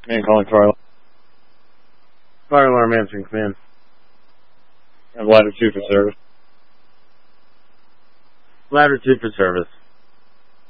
Man calling fire. Fire alarm answering command. I have ladder 2 for service. Ladder 2 for service.